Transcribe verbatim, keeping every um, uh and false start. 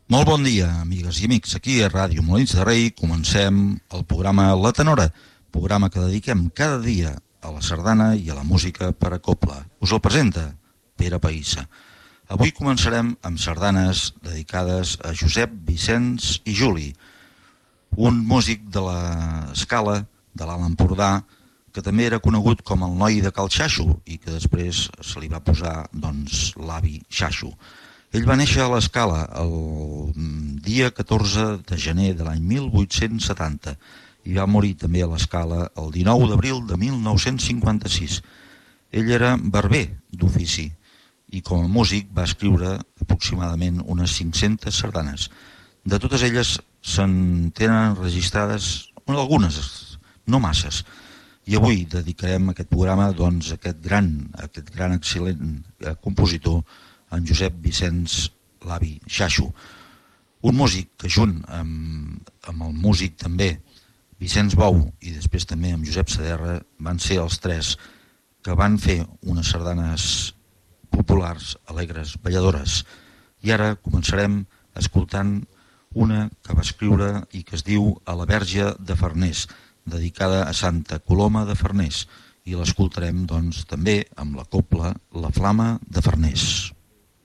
Molt bon dia, amigues i amics. Aquí a Ràdio Molins de Rei comencem el programa La Tenora, programa que dediquem cada dia a la sardana i a la música per a cobla. Us el presenta Pere Païssa. Avui començarem amb sardanes dedicades a Josep Vicenç i Juli, un músic de l'escala de l'Alt Empordà que també era conegut com el noi de Cal Xaxo i que després se li va posar doncs, l'avi Xaxo. Ell va néixer a l'Escala el dia catorze de gener de l'any mil vuit-cents setanta i va morir també a l'Escala el dinou d'abril de mil nou-cents cinquanta-sis. Ell era barber d'ofici i com a músic va escriure aproximadament unes cinc-centes sardanes. De totes elles se'n tenen registrades algunes, no masses. I avui dedicarem aquest programa doncs, a aquest gran, a aquest gran excel·lent compositor, en Josep Vicenç, l'avi Xaxo. Un músic que junt amb, amb el músic també Vicenç Bou i després també amb Josep Saderra van ser els tres que van fer unes sardanes populars, alegres, balladores. I ara començarem escoltant una que va escriure i que es diu A la Verge de Farners, dedicada a Santa Coloma de Farners, i l'escoltarem doncs, també amb la cobla La Flama de Farners.